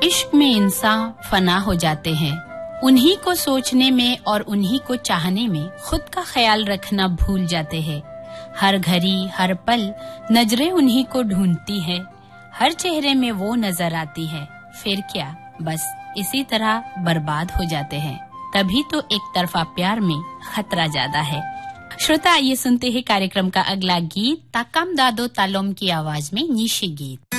इश्क में इंसान फना हो जाते हैं। उन्हीं को सोचने में और उन्हीं को चाहने में खुद का ख्याल रखना भूल जाते हैं। हर घड़ी हर पल नजरें उन्हीं को ढूंढती है। हर चेहरे में वो नजर आती है। फिर क्या, बस इसी तरह बर्बाद हो जाते हैं। तभी तो एक तरफा प्यार में खतरा ज्यादा है। श्रोता, ये सुनते हैं कार्यक्रम का अगला गीत, ताकम दादो तालोम की आवाज में निशी गीत।